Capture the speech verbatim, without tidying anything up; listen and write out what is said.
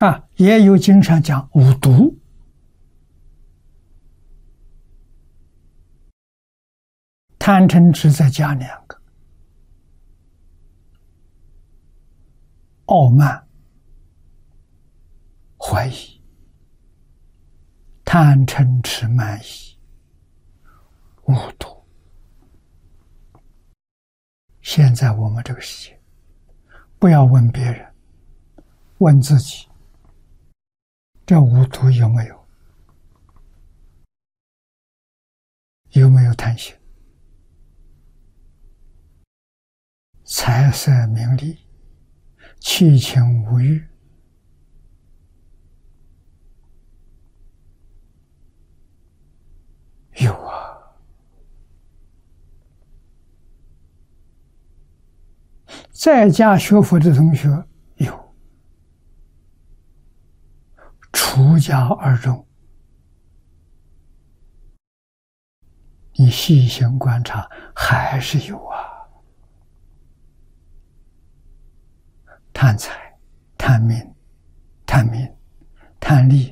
啊，也有经常讲五毒，贪嗔痴再加两个，傲慢、怀疑，贪嗔痴慢疑，五毒。现在我们这个世界，不要问别人，问自己，这五毒有没有？有没有贪心？财色名利，七情五欲，有啊。在家学佛的同学有，出家二众，你细心观察还是有啊。贪财、贪名、贪名、贪利。